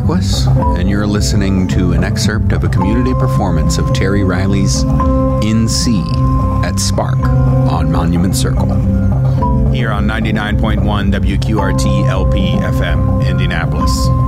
Marquis, and you're listening to an excerpt of a community performance of Terry Riley's In C at Spark on Monument Circle. Here on 99.1 WQRT LP FM, Indianapolis.